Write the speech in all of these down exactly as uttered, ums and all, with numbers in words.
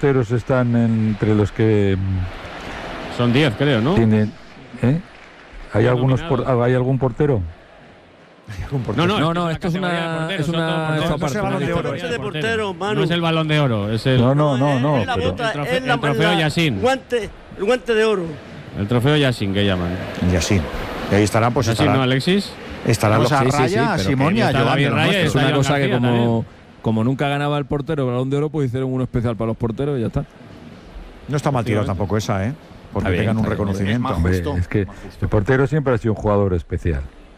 porteros están entre los que... Son diez, creo, ¿no? Tienen, ¿eh? ¿Hay, algunos por, ¿Hay algún portero? No, no, no, no, esto es una, es una, no, no es el balón de oro. De portero, Manu. No es el balón de oro, es el. No, no, no, no. Es la pero... bota, el trofeo, es la, el trofeo la, Yassin. Guante, el guante de oro. El trofeo Yassin que llaman. Yassin. Y ahí estarán, pues Yassin, estarán. ¿no, Alexis? Estarán los a sí, Raya, sí, sí, Simón y a Joan. Es una cosa García que como, también. como nunca ganaba el portero el balón de oro, pues hicieron uno especial para los porteros y ya está. No está mal tirado tampoco esa, ¿eh? Porque bien, tengan un reconocimiento. Es, Hombre, es que el portero siempre ha sido un jugador especial.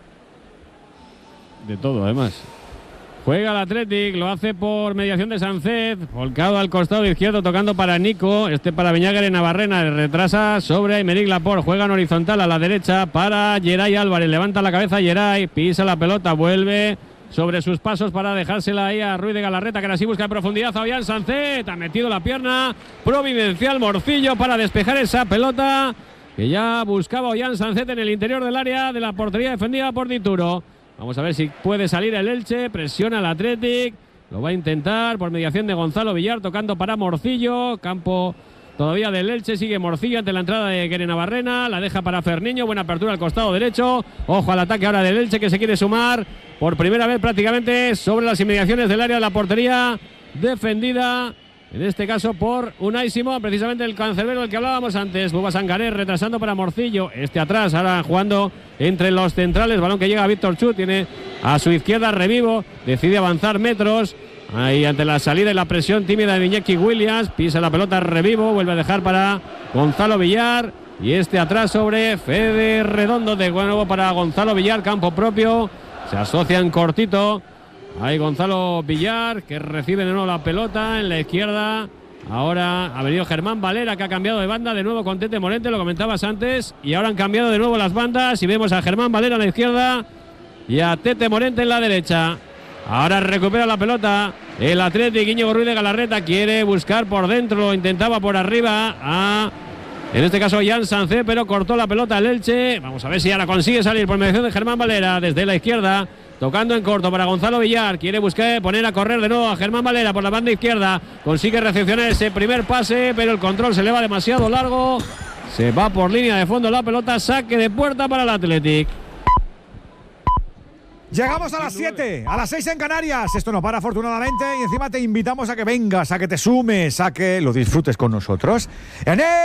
De todo, además. Juega el Athletic, lo hace por mediación de Sánchez, volcado al costado izquierdo, tocando para Nico, este para Beñáger en Navarrena, retrasa sobre Aymeric Laporte, juega en horizontal a la derecha para Geray Álvarez, levanta la cabeza Geray, pisa la pelota, vuelve sobre sus pasos para dejársela ahí a Ruiz de Galarreta, que ahora sí busca en profundidad a Ollán Sánchez, ha metido la pierna, providencial Morcillo para despejar esa pelota, que ya buscaba Ollán Sánchez en el interior del área de la portería defendida por Dituro. Vamos a ver si puede salir el Elche, presiona al Athletic, lo va a intentar por mediación de Gonzalo Villar, tocando para Morcillo, campo todavía del Elche, sigue Morcillo ante la entrada de Keren Navarrena, la deja para Ferniño, buena apertura al costado derecho, ojo al ataque ahora del Elche que se quiere sumar por primera vez prácticamente sobre las inmediaciones del área de la portería defendida. En este caso por Unai Simón, precisamente el cancerbero del que hablábamos antes. Bouba Sangaré retrasando para Morcillo. Este atrás, ahora jugando entre los centrales. Balón que llega a Víctor Chu. Tiene a su izquierda Revivo. Decide avanzar metros. Ahí ante la salida y la presión tímida de Iñaki Williams. Pisa la pelota Revivo. Vuelve a dejar para Gonzalo Villar. Y este atrás sobre Fede Redondo. De nuevo para Gonzalo Villar. Campo propio. Se asocian cortito. Ahí Gonzalo Villar, que recibe de nuevo la pelota en la izquierda. Ahora ha venido Germán Valera, que ha cambiado de banda de nuevo con Tete Morente, lo comentabas antes. Y ahora han cambiado de nuevo las bandas y vemos a Germán Valera en la izquierda y a Tete Morente en la derecha. Ahora recupera la pelota el Athletic. Íñigo Ruiz de Galarreta quiere buscar por dentro, lo intentaba por arriba a... En este caso Ollán Sánchez, pero cortó la pelota el Elche. Vamos a ver si ahora consigue salir por mediación de Germán Valera desde la izquierda. Tocando en corto para Gonzalo Villar. Quiere buscar poner a correr de nuevo a Germán Valera por la banda izquierda. Consigue recepcionar ese primer pase, pero el control se le va demasiado largo. Se va por línea de fondo la pelota. Saque de puerta para el Athletic. Llegamos a las siete, a las seis en Canarias. Esto no para, afortunadamente, y encima te invitamos a que vengas, a que te sumes, a que lo disfrutes con nosotros en el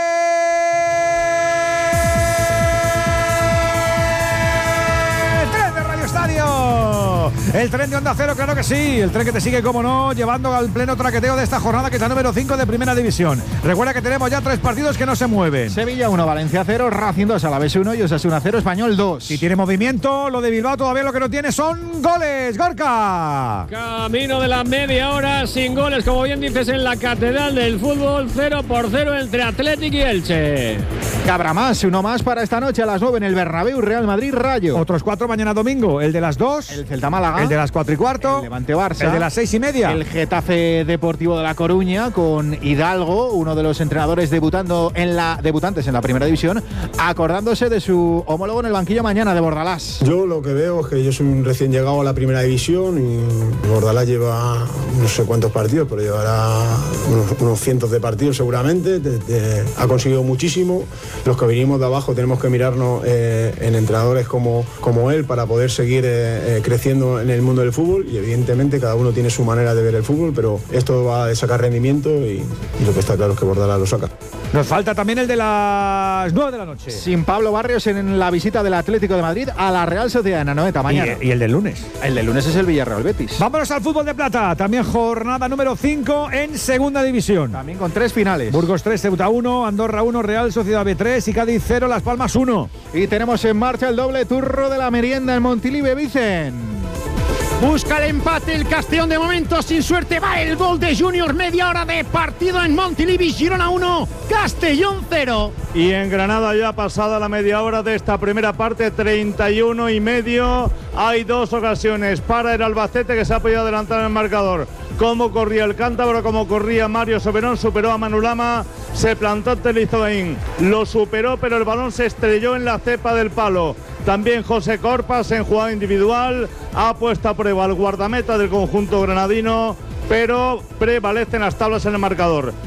tren de Radio Estadio. El tren de Onda Cero, claro que sí. El tren que te sigue, como no, llevando al pleno traqueteo de esta jornada, que es la número cinco de Primera División. Recuerda que tenemos ya tres partidos que no se mueven. Sevilla uno, Valencia cero, Racing dos, Alavés uno y Osasuna cero, Español dos. Y tiene movimiento, lo de Bilbao todavía lo que no tiene son goles. ¡Gorka! Camino de la media hora sin goles, como bien dices, en la catedral del fútbol. Cero por cero entre Athletic y Elche. Que habrá más, uno más para esta noche a las nueve en el Bernabéu, Real Madrid Rayo. Otros cuatro mañana domingo, el de las dos, el Celta Málaga, el de las cuatro y cuarto, el Levante Barça, el de las seis y media, el Getafe Deportivo de La Coruña con Hidalgo, uno de los entrenadores debutando en la debutantes en la Primera División, acordándose de su homólogo en el banquillo mañana, de Bordalás. Yo lo que veo es que yo soy un recién llegado a la Primera División y Bordalás lleva no sé cuántos partidos, pero llevará unos, unos cientos de partidos seguramente. De, de, ha conseguido muchísimo. Los que venimos de abajo tenemos que mirarnos eh, en entrenadores como, como él para poder seguir eh, eh, creciendo en el mundo del fútbol, y evidentemente cada uno tiene su manera de ver el fútbol, pero esto va a sacar rendimiento y, y lo que está claro es que Bordalás lo saca. Nos falta también el de las nueve de la noche. Sin Pablo Barrios en la visita del Atlético de Madrid a la Real Sociedad en Anoeta mañana. Y, y el del lunes. El del lunes es el Villarreal Betis. Vámonos al fútbol de plata. También jornada número cinco en Segunda División. También con tres finales. Burgos tres, Ceuta uno, Andorra uno, Real Sociedad B tres y Cádiz cero, Las Palmas uno. Y tenemos en marcha el doble turro de la merienda en Montilivi, Vicen. Busca el empate el Castellón, de momento sin suerte. Va el gol de Junior, media hora de partido en Montilivi. Girona uno, Castellón cero. Y en Granada, ya pasada la media hora de esta primera parte, treinta y uno y medio, hay dos ocasiones para el Albacete, que se ha podido adelantar en el marcador. Cómo corría el cántabro, cómo corría Mario Soberón, superó a Manu Lama, se plantó ante Lizoaín, lo superó, pero el balón se estrelló en la cepa del palo. También José Corpas en jugada individual ha puesto a prueba al guardameta del conjunto granadino, pero prevalecen las tablas en el marcador.